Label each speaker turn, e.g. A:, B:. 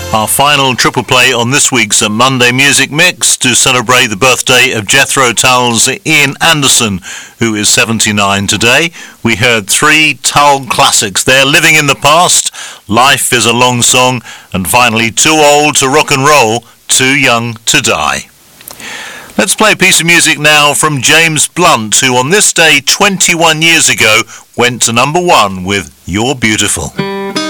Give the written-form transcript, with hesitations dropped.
A: Our final triple play on this week's Monday Music Mix to celebrate the birthday of Jethro Tull's Ian Anderson, who is 79 today. We heard three Tull classics there: Living in the Past, Life is a Long Song, and finally Too Old to Rock and Roll, Too Young to Die. Let's play a piece of music now from James Blunt, who on this day 21 years ago went to number one with You're Beautiful.